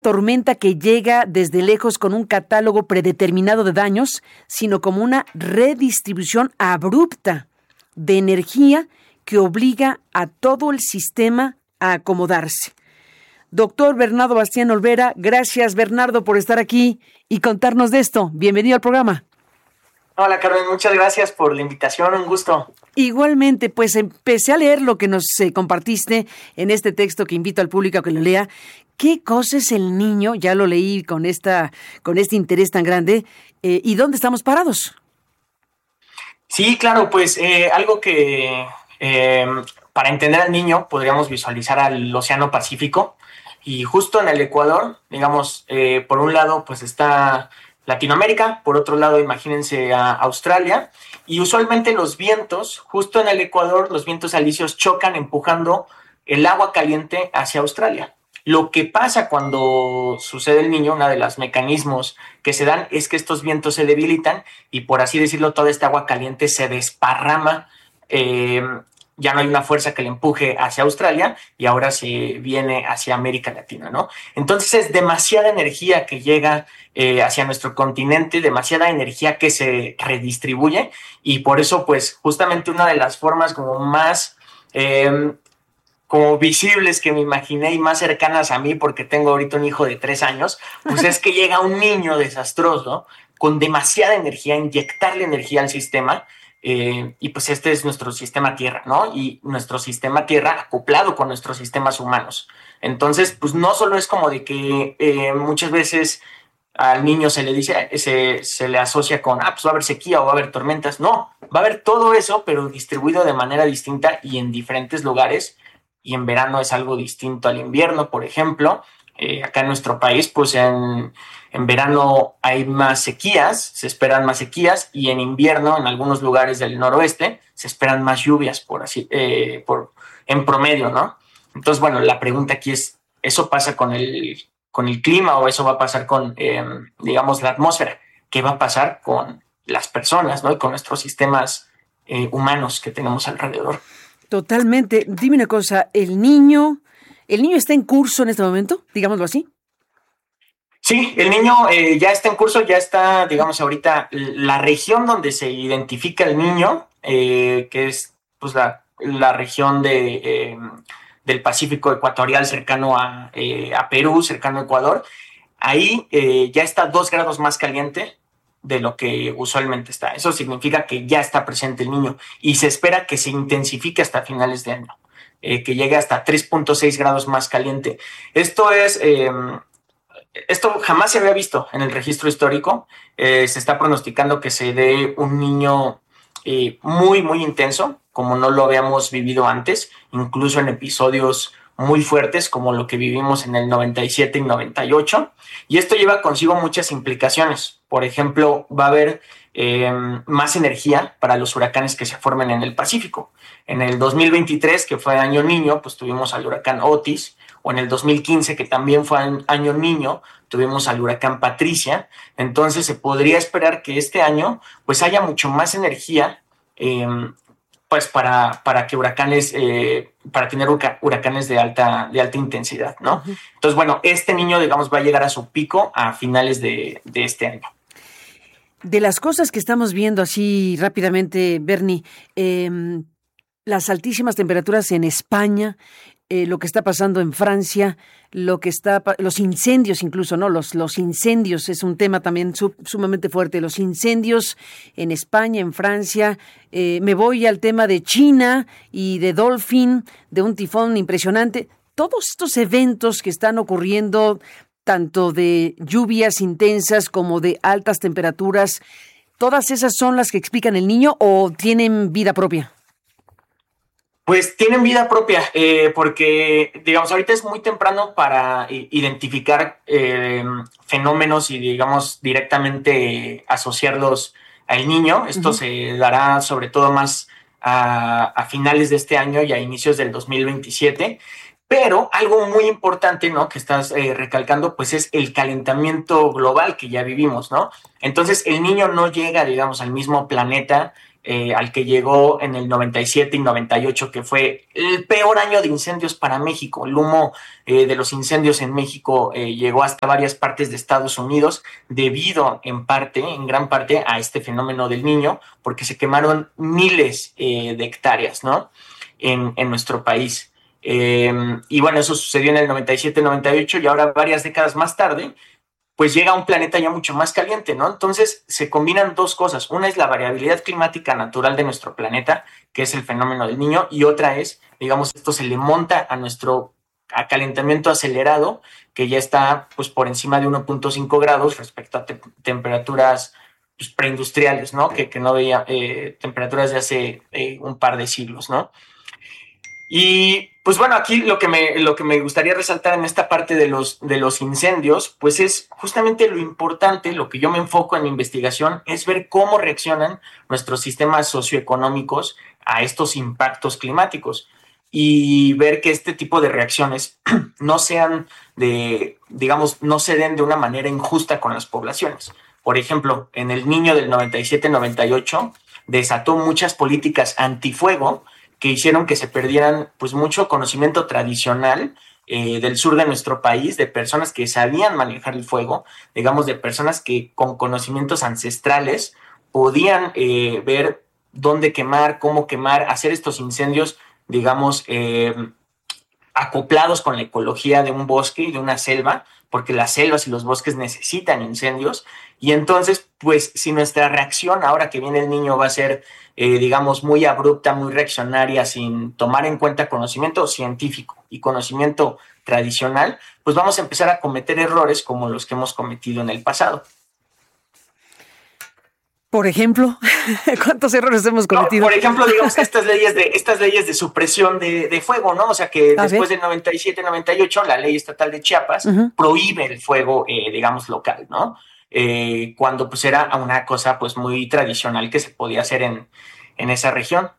tormenta que llega desde lejos con un catálogo predeterminado de daños, sino como una redistribución abrupta de energía que obliga a todo el sistema a acomodarse. Doctor Bernardo Bastián Olvera, gracias Bernardo por estar aquí y contarnos de esto. Bienvenido al programa. Hola Carmen, muchas gracias por la invitación, un gusto. Igualmente, pues empecé a leer lo que nos compartiste en este texto que invito al público a que lo lea. ¿Qué cosa es el niño? Ya lo leí con este interés tan grande. ¿Y dónde estamos parados? Sí, claro, pues algo que para entender al niño podríamos visualizar al Océano Pacífico y justo en el Ecuador, digamos, por un lado pues está Latinoamérica, por otro lado imagínense a Australia, y usualmente los vientos, justo en el Ecuador, los vientos alisios chocan empujando el agua caliente hacia Australia. Lo que pasa cuando sucede el niño, uno de los mecanismos que se dan es que estos vientos se debilitan y, por así decirlo, toda esta agua caliente se desparrama, ya no hay una fuerza que le empuje hacia Australia y ahora se viene hacia América Latina, ¿no? Entonces es demasiada energía que llega hacia nuestro continente, demasiada energía que se redistribuye y por eso, pues, justamente una de las formas como más como visibles que me imaginé y más cercanas a mí, porque tengo ahorita un hijo de 3 años, pues es que llega un niño desastroso con demasiada energía, inyectarle energía al sistema. Y pues este es nuestro sistema Tierra, ¿no? Y nuestro sistema Tierra acoplado con nuestros sistemas humanos. Entonces, pues no solo es como de que muchas veces al niño se le dice, se le asocia con, pues va a haber sequía o va a haber tormentas. No, va a haber todo eso, pero distribuido de manera distinta y en diferentes lugares. Y en verano es algo distinto al invierno, por ejemplo. Acá en nuestro país, pues en verano hay más sequías, se esperan más sequías, y en invierno, en algunos lugares del noroeste, se esperan más lluvias, en promedio, ¿no? Entonces, bueno, la pregunta aquí es, ¿eso pasa con el clima o eso va a pasar con, digamos, la atmósfera? ¿Qué va a pasar con las personas, ¿no? Y con nuestros sistemas humanos que tenemos alrededor. Totalmente. Dime una cosa, ¿el niño está en curso en este momento? Digámoslo así. Sí, el niño ya está en curso, ya está, digamos, ahorita la región donde se identifica el niño, que es pues la región del Pacífico ecuatorial cercano a Perú, cercano a Ecuador. Ahí ya está 2 grados más caliente de lo que usualmente está. Eso significa que ya está presente el niño y se espera que se intensifique hasta finales de año, que llegue hasta 3.6 grados más caliente. Esto jamás se había visto en el registro histórico. Se está pronosticando que se dé un niño muy, muy intenso, como no lo habíamos vivido antes, incluso en episodios muy fuertes como lo que vivimos en el 97 y 98. Y esto lleva consigo muchas implicaciones. Por ejemplo, va a haber más energía para los huracanes que se formen en el Pacífico. En el 2023, que fue año niño, pues tuvimos al huracán Otis, o en el 2015, que también fue año niño, tuvimos al huracán Patricia. Entonces se podría esperar que este año pues haya mucho más energía pues para que huracanes, para tener huracanes de alta intensidad, ¿no? Uh-huh. Entonces, bueno, este niño, digamos, va a llegar a su pico a finales de este año. De las cosas que estamos viendo así rápidamente, Bernie, las altísimas temperaturas en España, lo que está pasando en Francia, los incendios incluso, ¿no? Los incendios es un tema también sumamente fuerte. Los incendios en España, en Francia. Me voy al tema de China y de Dolphin, de un tifón impresionante. Todos estos eventos que están ocurriendo, tanto de lluvias intensas como de altas temperaturas, ¿todas esas son las que explican el niño o tienen vida propia? Pues tienen vida propia, porque, digamos, ahorita es muy temprano para identificar fenómenos y, digamos, directamente asociarlos al niño. Esto uh-huh. Se dará sobre todo más a finales de este año y a inicios del 2027. Pero algo muy importante, ¿no?, que estás recalcando, pues es el calentamiento global que ya vivimos, ¿no? Entonces, el niño no llega, digamos, al mismo planeta al que llegó en el 97 y 98, que fue el peor año de incendios para México. El humo de los incendios en México llegó hasta varias partes de Estados Unidos debido en gran parte a este fenómeno del Niño, porque se quemaron miles de hectáreas, ¿no? En nuestro país. Y bueno, eso sucedió en el 97, 98 y ahora varias décadas más tarde, pues llega a un planeta ya mucho más caliente, ¿no? Entonces se combinan dos cosas. Una es la variabilidad climática natural de nuestro planeta, que es el fenómeno del Niño, y otra es, digamos, esto se le monta a nuestro calentamiento acelerado, que ya está pues por encima de 1.5 grados respecto a temperaturas pues, preindustriales, ¿no? Que no veía temperaturas de hace un par de siglos, ¿no? Y pues bueno, aquí lo que me gustaría resaltar en esta parte de los incendios, pues es justamente lo importante, lo que yo me enfoco en mi investigación, es ver cómo reaccionan nuestros sistemas socioeconómicos a estos impactos climáticos y ver que este tipo de reacciones no sean digamos, no se den de una manera injusta con las poblaciones. Por ejemplo, en el Niño del 97-98 desató muchas políticas antifuego que hicieron que se perdieran pues mucho conocimiento tradicional del sur de nuestro país, de personas que sabían manejar el fuego, digamos de personas que con conocimientos ancestrales podían ver dónde quemar, cómo quemar, hacer estos incendios, digamos, acoplados con la ecología de un bosque y de una selva, porque las selvas y los bosques necesitan incendios, y entonces, pues, si nuestra reacción ahora que viene el Niño va a ser, digamos, muy abrupta, muy reaccionaria, sin tomar en cuenta conocimiento científico y conocimiento tradicional, pues vamos a empezar a cometer errores como los que hemos cometido en el pasado. Por ejemplo, ¿cuántos errores hemos cometido? No, por ejemplo, digamos que estas leyes de supresión de fuego, ¿no? O sea que después del 97-98, la ley estatal de Chiapas prohíbe el fuego, digamos, local, ¿no? Cuando pues era una cosa pues muy tradicional que se podía hacer en esa región.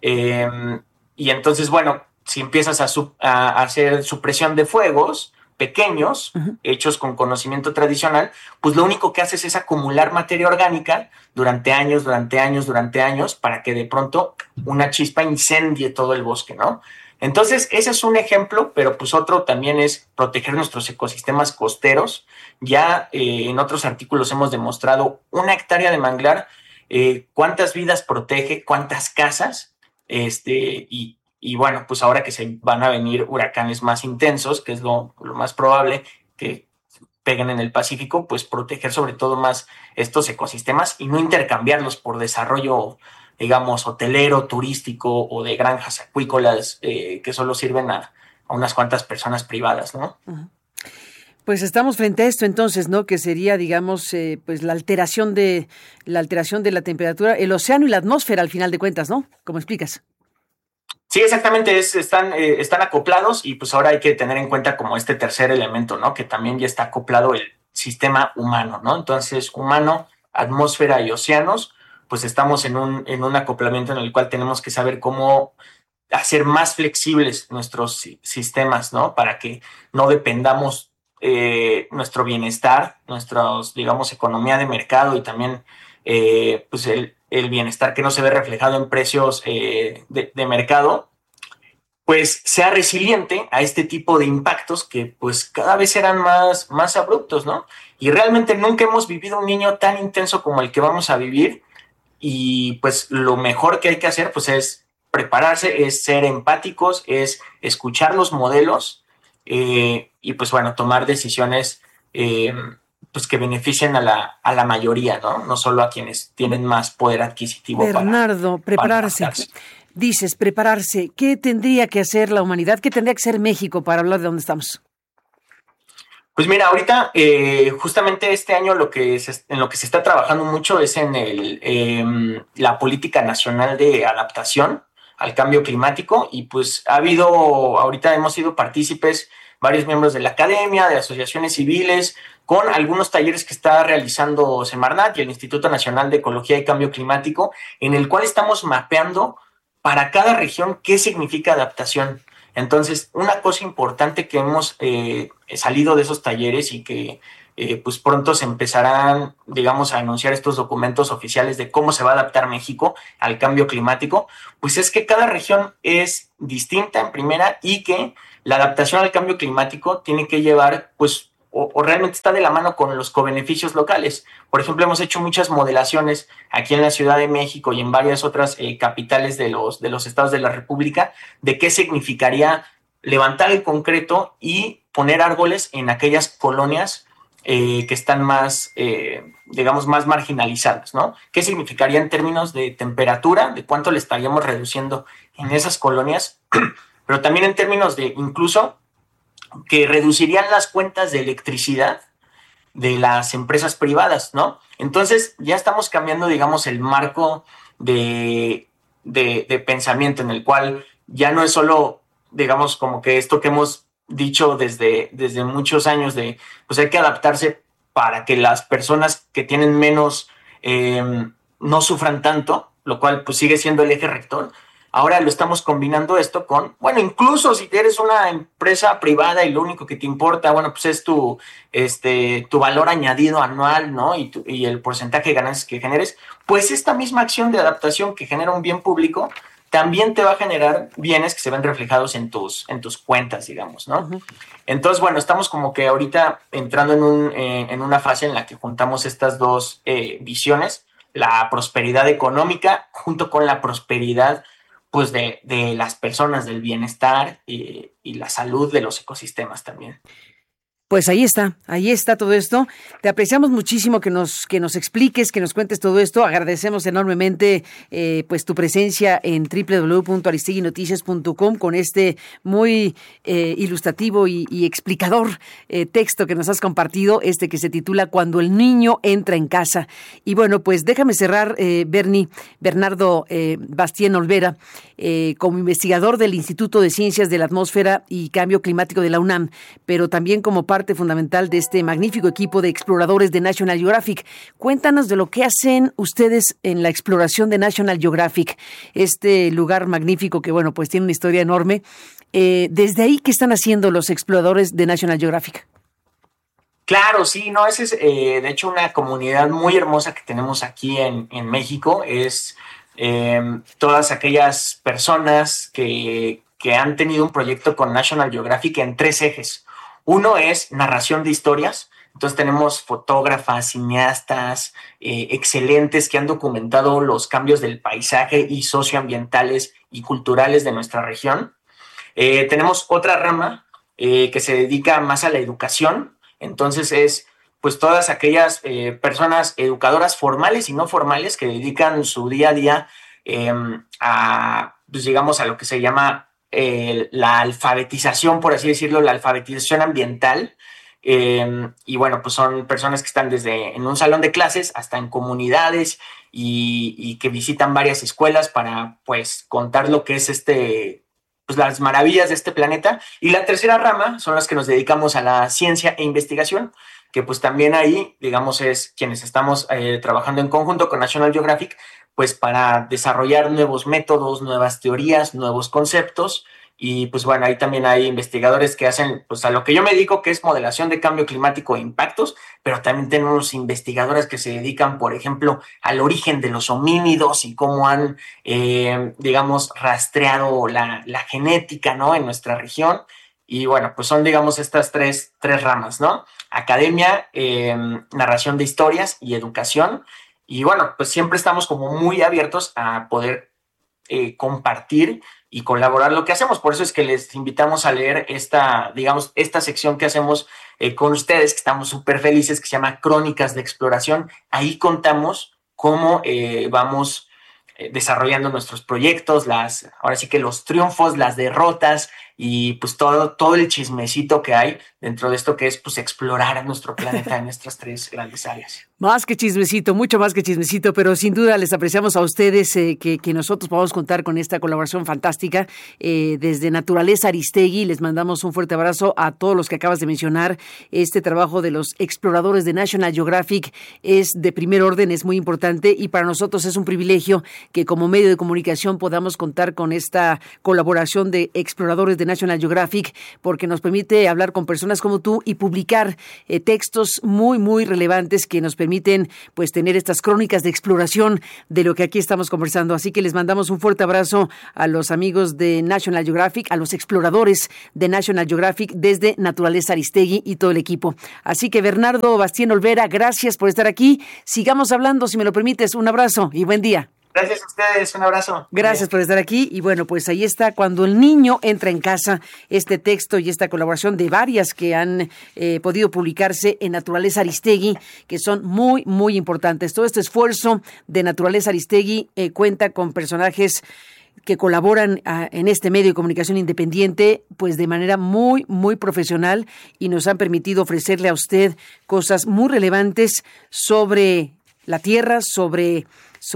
Y entonces, bueno, si empiezas a hacer supresión de fuegos pequeños, hechos con conocimiento tradicional, pues lo único que haces es acumular materia orgánica durante años, para que de pronto una chispa incendie todo el bosque, ¿no? Entonces, ese es un ejemplo, pero pues otro también es proteger nuestros ecosistemas costeros. Ya en otros artículos hemos demostrado 1 hectárea de manglar, cuántas vidas protege, cuántas casas, y bueno, pues ahora que se van a venir huracanes más intensos, que es lo más probable que peguen en el Pacífico, pues proteger sobre todo más estos ecosistemas y no intercambiarlos por desarrollo, digamos, hotelero, turístico o de granjas acuícolas que solo sirven a unas cuantas personas privadas, ¿no? Pues estamos frente a esto entonces, ¿no? Que sería, digamos, pues la alteración de la temperatura, el océano y la atmósfera al final de cuentas, ¿no? ¿Cómo explicas? Sí, exactamente, están acoplados y pues ahora hay que tener en cuenta como este tercer elemento, ¿no? Que también ya está acoplado el sistema humano, ¿no? Entonces, humano, atmósfera y océanos, pues estamos en un acoplamiento en el cual tenemos que saber cómo hacer más flexibles nuestros sistemas, ¿no? Para que no dependamos nuestro bienestar, digamos, economía de mercado y también, pues el bienestar que no se ve reflejado en precios de mercado, pues sea resiliente a este tipo de impactos que pues cada vez eran más abruptos, ¿no? Y realmente nunca hemos vivido un Niño tan intenso como el que vamos a vivir y pues lo mejor que hay que hacer pues es prepararse, es ser empáticos, es escuchar los modelos y pues bueno, tomar decisiones pues que beneficien a la mayoría, ¿no? No solo a quienes tienen más poder adquisitivo. Bernardo, prepararse. Dices, prepararse. ¿Qué tendría que hacer la humanidad? ¿Qué tendría que hacer México para hablar de dónde estamos? Pues mira, ahorita justamente este año en lo que se está trabajando mucho es en la política nacional de adaptación al cambio climático y pues ahorita hemos sido partícipes varios miembros de la academia, de asociaciones civiles, con algunos talleres que está realizando Semarnat y el Instituto Nacional de Ecología y Cambio Climático, en el cual estamos mapeando para cada región qué significa adaptación. Entonces, una cosa importante que hemos salido de esos talleres y que pues pronto se empezarán, digamos, a anunciar estos documentos oficiales de cómo se va a adaptar México al cambio climático, pues es que cada región es distinta en primera y que la adaptación al cambio climático tiene que llevar, pues, o realmente está de la mano con los cobeneficios locales. Por ejemplo, hemos hecho muchas modelaciones aquí en la Ciudad de México y en varias otras capitales de los estados de la República de qué significaría levantar el concreto y poner árboles en aquellas colonias que están más, digamos, más marginalizadas, ¿no? ¿Qué significaría en términos de temperatura, de cuánto le estaríamos reduciendo en esas colonias? Pero también en términos de incluso que reducirían las cuentas de electricidad de las empresas privadas, ¿no? Entonces ya estamos cambiando, digamos, el marco de pensamiento en el cual ya no es solo, digamos, como que esto que hemos dicho desde muchos años de, pues hay que adaptarse para que las personas que tienen menos no sufran tanto, lo cual pues sigue siendo el eje rector. Ahora lo estamos combinando esto con, bueno, incluso si eres una empresa privada y lo único que te importa, bueno, pues es tu valor añadido anual, ¿no? Y el porcentaje de ganancias que generes, pues esta misma acción de adaptación que genera un bien público también te va a generar bienes que se ven reflejados en tus cuentas, digamos, ¿no? Uh-huh. Entonces, bueno, estamos como que ahorita entrando en una fase en la que juntamos estas dos visiones, la prosperidad económica junto con la prosperidad pues de las personas, del bienestar y la salud de los ecosistemas también. Pues ahí está todo esto. Te apreciamos muchísimo que nos expliques, que nos cuentes todo esto. Agradecemos enormemente pues tu presencia en www.aristeguinoticias.com con este muy ilustrativo y explicador texto que nos has compartido, que se titula Cuando el niño entra en casa. Y bueno, pues déjame cerrar, Bernardo Bastien Olvera, como investigador del Instituto de Ciencias de la Atmósfera y Cambio Climático de la UNAM, pero también como parte fundamental de este magnífico equipo de exploradores de National Geographic. Cuéntanos de lo que hacen ustedes en la exploración de National Geographic, este lugar magnífico que, bueno, pues tiene una historia enorme. Desde ahí, ¿qué están haciendo los exploradores de National Geographic? Claro, sí, no, esa es de hecho una comunidad muy hermosa que tenemos aquí en México. Es todas aquellas personas que han tenido un proyecto con National Geographic en 3 ejes. Uno es narración de historias. Entonces tenemos fotógrafas, cineastas excelentes que han documentado los cambios del paisaje y socioambientales y culturales de nuestra región. Tenemos otra rama que se dedica más a la educación. Entonces es pues todas aquellas personas educadoras formales y no formales que dedican su día a día a, pues digamos, a lo que se llama la alfabetización, por así decirlo, la alfabetización ambiental. Y bueno, pues son personas que están desde en un salón de clases hasta en comunidades y que visitan varias escuelas para pues contar lo que es pues las maravillas de este planeta. Y la tercera rama son las que nos dedicamos a la ciencia e investigación, que pues también ahí, digamos, es quienes estamos trabajando en conjunto con National Geographic, pues para desarrollar nuevos métodos, nuevas teorías, nuevos conceptos. Y pues bueno, ahí también hay investigadores que hacen pues a lo que yo me dedico, que es modelación de cambio climático e impactos, pero también tenemos investigadores que se dedican, por ejemplo, al origen de los homínidos y cómo han, digamos, rastreado la genética, ¿no?, en nuestra región. Y bueno, pues son, digamos, estas tres ramas, ¿no? Academia, narración de historias y educación. Y bueno, pues siempre estamos como muy abiertos a poder compartir y colaborar lo que hacemos. Por eso es que les invitamos a leer esta sección que hacemos con ustedes, que estamos súper felices, que se llama Crónicas de Exploración. Ahí contamos cómo vamos desarrollando nuestros proyectos, ahora sí que los triunfos, las derrotas y pues todo el chismecito que hay dentro de esto que es pues explorar nuestro planeta en estas 3 grandes áreas. Más que chismecito, mucho más que chismecito, pero sin duda les apreciamos a ustedes que nosotros podamos contar con esta colaboración fantástica. Desde Naturaleza Aristegui les mandamos un fuerte abrazo a todos los que acabas de mencionar. Este trabajo de los exploradores de National Geographic es de primer orden, es muy importante y para nosotros es un privilegio que como medio de comunicación podamos contar con esta colaboración de exploradores de de National Geographic, porque nos permite hablar con personas como tú y publicar textos muy, muy relevantes que nos permiten pues tener estas crónicas de exploración de lo que aquí estamos conversando. Así que les mandamos un fuerte abrazo a los amigos de National Geographic, a los exploradores de National Geographic desde Naturaleza Aristegui y todo el equipo. Así que Bernardo Bastien Olvera, gracias por estar aquí. Sigamos hablando, si me lo permites. Un abrazo y buen día. Gracias a ustedes, un abrazo. Gracias por estar aquí. Y bueno, pues ahí está, cuando el niño entra en casa, este texto y esta colaboración de varias que han podido publicarse en Naturaleza Aristegui, que son muy, muy importantes. Todo este esfuerzo de Naturaleza Aristegui cuenta con personajes que colaboran en este medio de comunicación independiente, pues de manera muy, muy profesional, y nos han permitido ofrecerle a usted cosas muy relevantes sobre la Tierra, sobre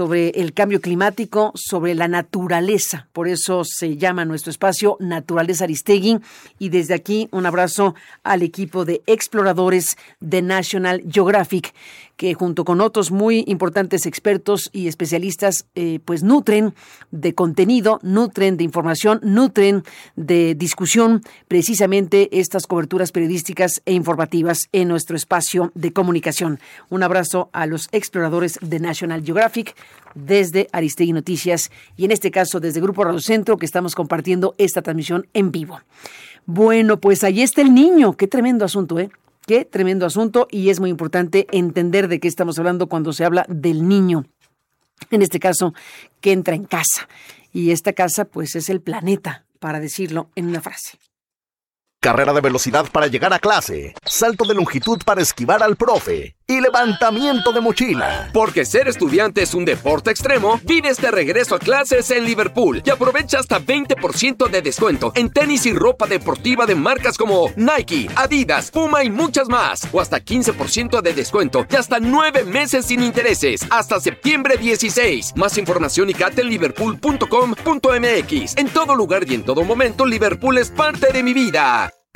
el cambio climático, sobre la naturaleza. Por eso se llama nuestro espacio Naturaleza Aristegui. Y desde aquí un abrazo al equipo de exploradores de National Geographic, que junto con otros muy importantes expertos y especialistas, pues nutren de contenido, nutren de información, nutren de discusión precisamente estas coberturas periodísticas e informativas en nuestro espacio de comunicación. Un abrazo a los exploradores de National Geographic desde Aristegui Noticias y en este caso desde Grupo Radio Centro, que estamos compartiendo esta transmisión en vivo. Bueno, pues ahí está el niño. Qué tremendo asunto, ¿eh? Qué tremendo asunto, y es muy importante entender de qué estamos hablando cuando se habla del niño. En este caso, que entra en casa. Y esta casa, pues, es el planeta, para decirlo en una frase. Carrera de velocidad para llegar a clase, salto de longitud para esquivar al profe y levantamiento de mochila. Porque ser estudiante es un deporte extremo, vive este regreso a clases en Liverpool y aprovecha hasta 20% de descuento en tenis y ropa deportiva de marcas como Nike, Adidas, Puma y muchas más. O hasta 15% de descuento y hasta 9 meses sin intereses, hasta septiembre 16. Más información y cate en liverpool.com.mx. En todo lugar y en todo momento, Liverpool es parte de mi vida.